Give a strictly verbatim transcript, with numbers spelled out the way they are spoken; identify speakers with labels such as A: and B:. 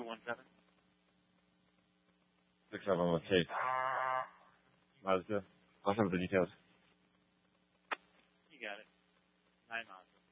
A: one seven.
B: six seven with Chase. Mazda. I'll have the details.
A: You got it. Nine Mazda.